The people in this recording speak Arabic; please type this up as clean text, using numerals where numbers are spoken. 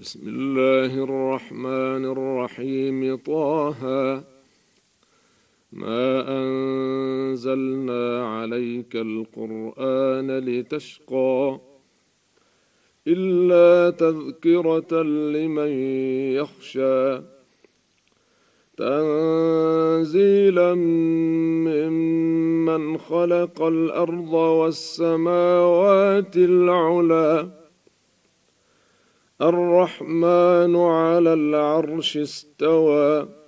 بسم الله الرحمن الرحيم. طه ما أنزلنا عليك القرآن لتشقى إلا تذكرة لمن يخشى تنزيلا ممن خلق الأرض والسماوات العلى الرحمن على العرش استوى